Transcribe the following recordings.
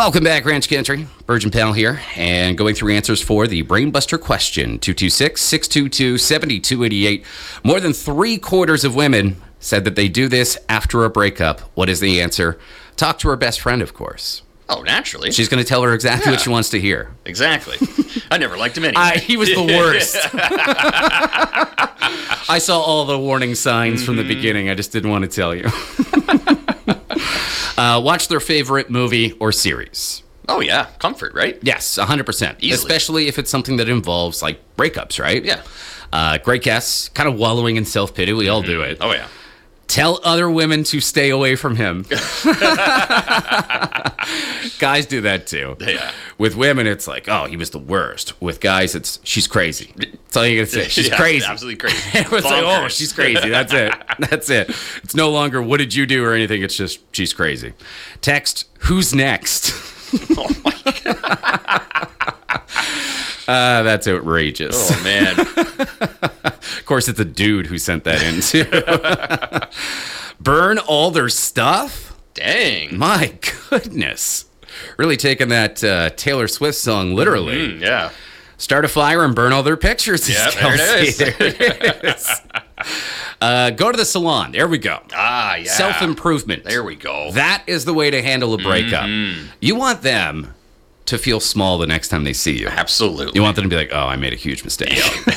Welcome back, Ranch Country. Virgin Pal here, and going through answers for the Brainbuster question, 226-622-7288. More than 3/4 of women said that they do this after a breakup. What is the answer? Talk to her best friend, of course. Oh, naturally. She's going to tell her exactly what she wants to hear. Exactly. I never liked him anyway. He was the worst. I saw all the warning signs from the beginning. I just didn't want to tell you. Watch their favorite movie or series. Oh, yeah. Comfort, right? Yes, 100%. Easily. Especially if it's something that involves, like, breakups, right? Yeah. Great guess. Kind of wallowing in self-pity. We all do it. Oh, yeah. Tell other women to stay away from him. Guys do that, too. Yeah. With women, it's like, oh, he was the worst. With guys, it's, she's crazy. That's all you got to say. She's crazy. Absolutely crazy. It's like, oh, she's crazy. That's it. That's it. It's no longer, what did you do or anything. It's just, she's crazy. Text, who's next? Oh, my God. That's outrageous. Oh, man. Of course, it's a dude who sent that in, too. Burn all their stuff? Dang. My goodness. Really taking that Taylor Swift song literally. Yeah. Start a fire and burn all their pictures. Yeah, there it is. There it is. Go to the salon. There we go. Ah, yeah. Self-improvement. There we go. That is the way to handle a breakup. You want them to feel small the next time they see you. Absolutely. You want them to be like, oh, I made a huge mistake.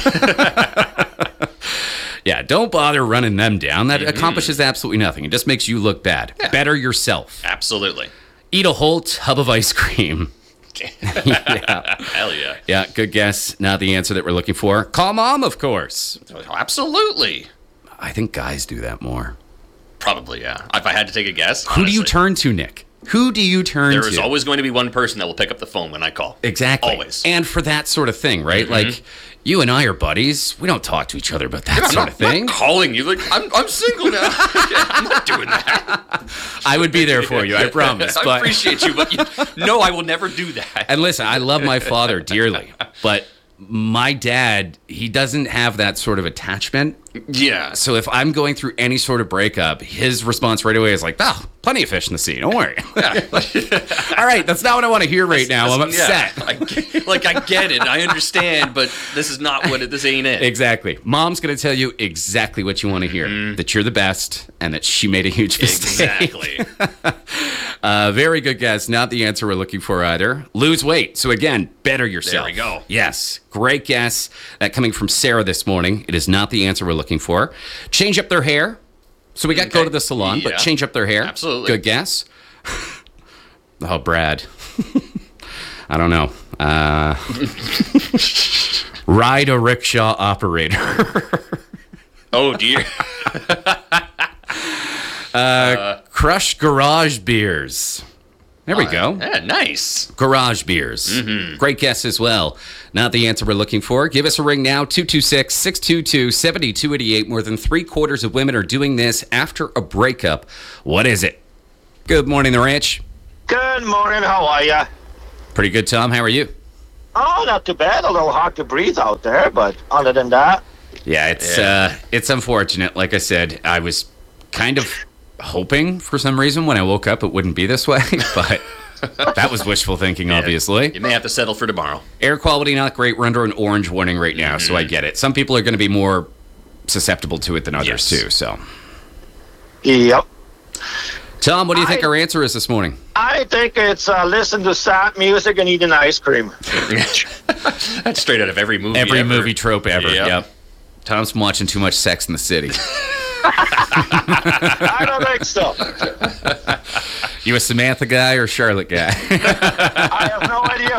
Yeah, don't bother running them down. That accomplishes absolutely nothing. It just makes you look bad. Yeah. Better yourself. Absolutely. Eat a whole tub of ice cream. Yeah. Hell yeah. Yeah, good guess. Not the answer that we're looking for. Call mom, of course. Oh, absolutely. I think guys do that more. Probably, yeah. If I had to take a guess, Who do you turn to, Nick? Who do you turn to? There is always going to be one person that will pick up the phone when I call. Exactly. Always. And for that sort of thing, right? Like, you and I are buddies. We don't talk to each other about that sort of thing. I'm not calling you. Like, I'm single now. I'm not doing that. I would be there for you, I promise. I But appreciate you, but no, I will never do that. And listen, I love my father dearly, but my dad, he doesn't have that sort of attachment. Yeah. So if I'm going through any sort of breakup, his response right away is like, oh, plenty of fish in the sea. Don't worry. All right, that's not what I want to hear right now. I'm upset. Yeah, I get it. I understand, but this is not what this ain't it. Exactly. Mom's going to tell you exactly what you want to hear, that you're the best and that she made a huge mistake. Exactly. Very good guess. Not the answer we're looking for either. Lose weight. So again, better yourself. There we go. Yes. Great guess. That coming from Sarah this morning. It is not the answer we're looking for. Change up their hair. So we got go to the salon, but change up their hair. Absolutely. Good guess. Oh, Brad. I don't know. Ride a rickshaw operator. Oh, dear. Crush garage beers. There we go. Yeah, nice. Garage beers. Great guess as well. Not the answer we're looking for. Give us a ring now, 226-622-7288. More than 3/4 of women are doing this after a breakup. What is it? Good morning, The Ranch. Good morning, how are ya? Pretty good, Tom. How are you? Oh, not too bad. A little hard to breathe out there, but other than that... Yeah, it's unfortunate. Like I said, I was kind of hoping for some reason when I woke up it wouldn't be this way, but that was wishful thinking, obviously. You may have to settle for tomorrow. Air quality not great. We're under an orange warning right now, so I get it. Some people are going to be more susceptible to it than others, too. So, Yep. Tom, what do you think our answer is this morning? I think it's listen to sad music and eating ice cream. That's straight out of every movie Every ever. movie trope ever. Yep. Tom's been watching too much Sex in the City. I don't think so. You a Samantha guy or Charlotte guy? I have no idea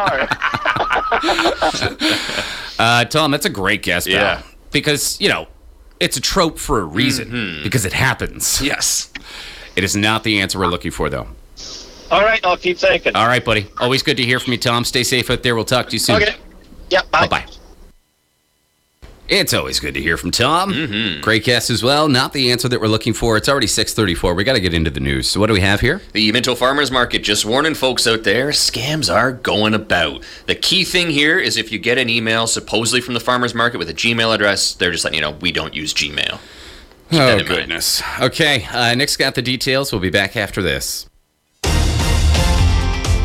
who they are. Tom, that's a great guess, pal. Yeah. Because, it's a trope for a reason. Because it happens. Yes. It is not the answer we're looking for, though. All right, I'll keep thinking. All right, buddy. Always good to hear from you, Tom. Stay safe out there. We'll talk to you soon. Okay. Yep, bye. Bye-bye. It's always good to hear from Tom. Great guess as well. Not the answer that we're looking for. It's already 6:34. We got to get into the news. So what do we have here? The Minto Farmers Market just warning folks out there, scams are going about. The key thing here is if you get an email supposedly from the farmers market with a Gmail address, they're just letting you know we don't use Gmail. Keep that in mind. Goodness. Okay, Nick's got the details. We'll be back after this.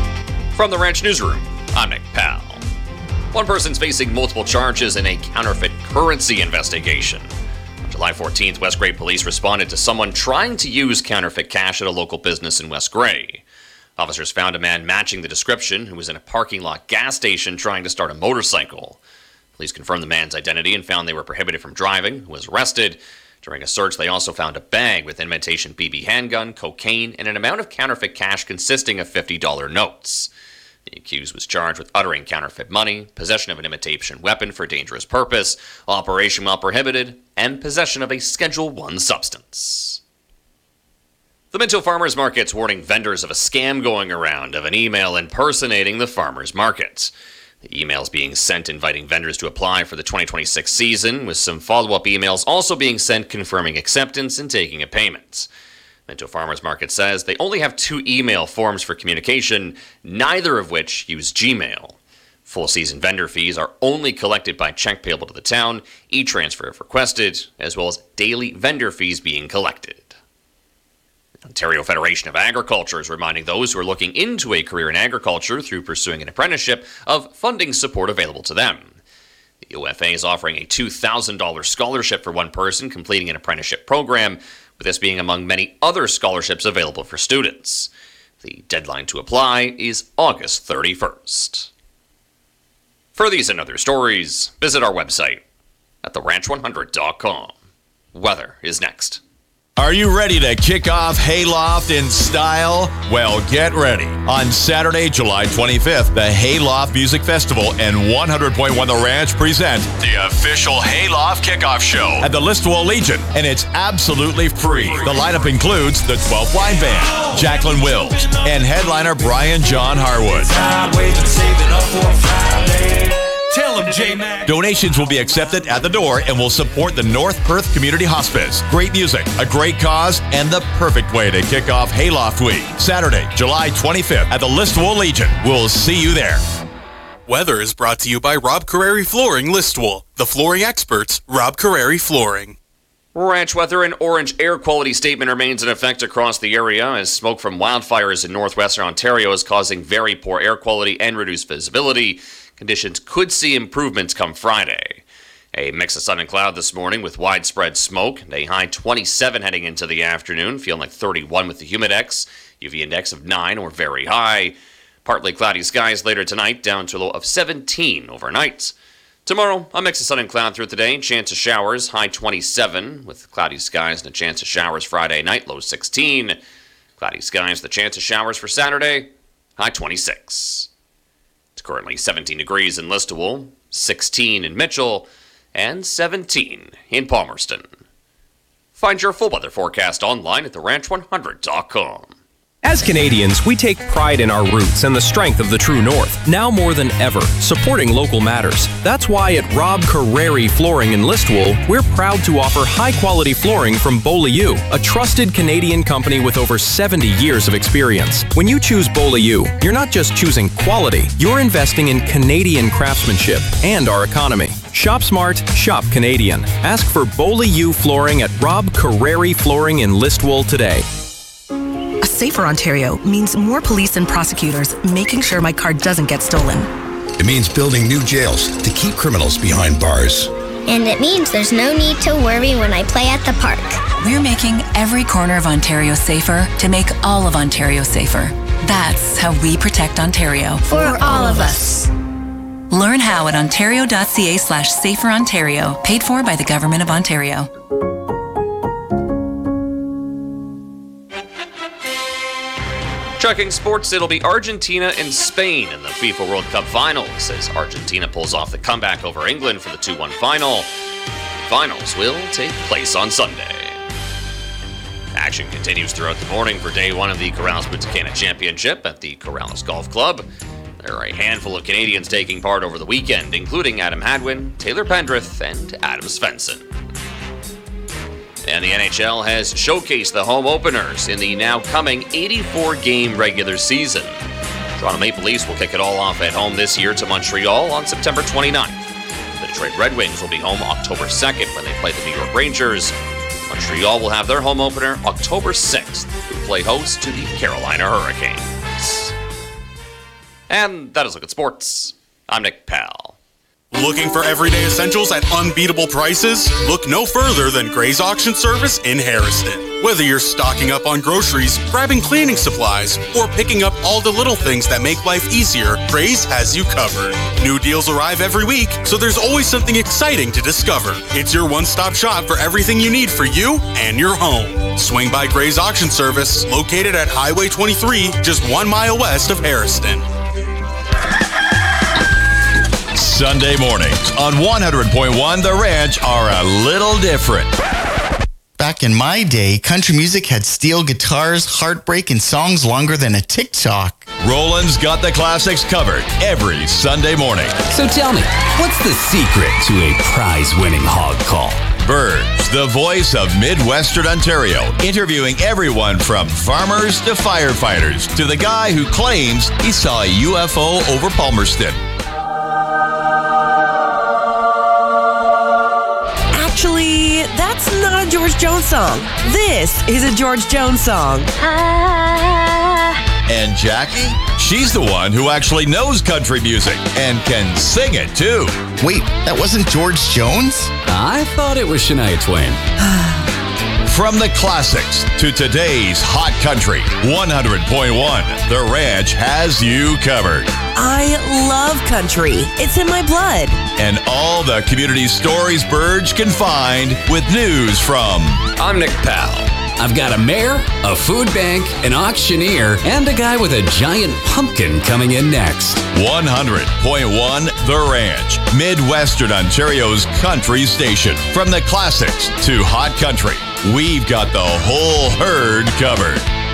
From the Ranch Newsroom, I'm Nick Powell. One person's facing multiple charges in a counterfeit currency investigation. On July 14th, West Grey police responded to someone trying to use counterfeit cash at a local business in West Grey. Officers found a man matching the description who was in a parking lot gas station trying to start a motorcycle. Police confirmed the man's identity and found they were prohibited from driving, who was arrested. During a search, they also found a bag with imitation BB handgun, cocaine, and an amount of counterfeit cash consisting of $50 notes. The accused was charged with uttering counterfeit money, possession of an imitation weapon for dangerous purpose, operation while prohibited, and possession of a Schedule I substance. The Minto Farmers Market's warning vendors of a scam going around of an email impersonating the farmers market. The emails being sent inviting vendors to apply for the 2026 season, with some follow-up emails also being sent confirming acceptance and taking a payment. Minto Farmers Market says they only have 2 email forms for communication, neither of which use Gmail. Full season vendor fees are only collected by check payable to the town, e-transfer if requested, as well as daily vendor fees being collected. Ontario Federation of Agriculture is reminding those who are looking into a career in agriculture through pursuing an apprenticeship of funding support available to them. The OFA is offering a $2,000 scholarship for one person completing an apprenticeship program, with this being among many other scholarships available for students. The deadline to apply is August 31st. For these and other stories, visit our website at theranch100.com. Weather is next. Are you ready to kick off Hayloft in style? Well, get ready. On Saturday, July 25th, the Hayloft Music Festival and 100.1 The Ranch present the official Hayloft Kickoff Show at the Listowel Legion, and it's absolutely free. The lineup includes the 12 Blind Band, Jacqueline Wills, and headliner Brian John Harwood. Tell him, J-Mac. Donations will be accepted at the door and will support the North Perth Community Hospice. Great music, a great cause, and the perfect way to kick off Hayloft Week. Saturday, July 25th at the Listowel Legion. We'll see you there. Weather is brought to you by Rob Carreri Flooring Listowel. The flooring experts, Rob Carreri Flooring. Ranch weather. An orange air quality statement remains in effect across the area as smoke from wildfires in northwestern Ontario is causing very poor air quality and reduced visibility. Conditions could see improvements come Friday. A mix of sun and cloud this morning with widespread smoke and a high 27 heading into the afternoon, feeling like 31 with the humidex, UV index of 9 or very high. Partly cloudy skies later tonight, down to a low of 17 overnight. Tomorrow, a mix of sun and cloud throughout the day, chance of showers, high 27 with cloudy skies and a chance of showers Friday night, low 16. Cloudy skies, the chance of showers for Saturday, high 26. It's currently 17 degrees in Listowel, 16 in Mitchell, and 17 in Palmerston. Find your full weather forecast online at theranch100.com. As Canadians, we take pride in our roots and the strength of the true North. Now more than ever, supporting local matters. That's why at Rob Carreri Flooring in Listowel, we're proud to offer high-quality flooring from Beaulieu, a trusted Canadian company with over 70 years of experience. When you choose Beaulieu, you're not just choosing quality, you're investing in Canadian craftsmanship and our economy. Shop smart, shop Canadian. Ask for Beaulieu Flooring at Rob Carreri Flooring in Listowel today. A safer Ontario means more police and prosecutors making sure my car doesn't get stolen. It means building new jails to keep criminals behind bars. And it means there's no need to worry when I play at the park. We're making every corner of Ontario safer to make all of Ontario safer. That's how we protect Ontario. For all of us. Learn how at ontario.ca/saferontario, paid for by the Government of Ontario. Checking sports, it'll be Argentina and Spain in the FIFA World Cup finals as Argentina pulls off the comeback over England for the 2-1 final. The finals will take place on Sunday. Action continues throughout the morning for day one of the Corrales Punta Cana Championship at the Corrales Golf Club. There are a handful of Canadians taking part over the weekend, including Adam Hadwin, Taylor Pendrith, and Adam Svensson. And the NHL has showcased the home openers in the now coming 84-game regular season. Toronto Maple Leafs will kick it all off at home this year to Montreal on September 29th. The Detroit Red Wings will be home October 2nd when they play the New York Rangers. Montreal will have their home opener October 6th, who play host to the Carolina Hurricanes. And that is Look at Sports. I'm Nick Powell. Looking for everyday essentials at unbeatable prices? Look no further than Gray's Auction Service in Harrison. Whether you're stocking up on groceries, grabbing cleaning supplies, or picking up all the little things that make life easier, Gray's has you covered. New deals arrive every week, so there's always something exciting to discover. It's your one-stop shop for everything you need for you and your home. Swing by Gray's Auction Service, located at Highway 23, just 1 mile west of Harrison. Sunday mornings on 100.1 The Ranch are a little different. Back in my day, country music had steel guitars, heartbreak, and songs longer than a TikTok. Roland's got the classics covered every Sunday morning. So tell me, what's the secret to a prize-winning hog call? Burge, the voice of Midwestern Ontario, interviewing everyone from farmers to firefighters to the guy who claims he saw a UFO over Palmerston. Actually, that's not a George Jones song. This is a George Jones song. And Jackie? She's the one who actually knows country music and can sing it too. Wait, that wasn't George Jones? I thought it was Shania Twain. From the classics to today's hot country, 100.1 The Ranch has you covered. I love country. It's in my blood. And all the community stories Burge can find with news from... I'm Nick Powell. I've got a mayor, a food bank, an auctioneer, and a guy with a giant pumpkin coming in next. 100.1 The Ranch, Midwestern Ontario's country station. From the classics to hot country, we've got the whole herd covered.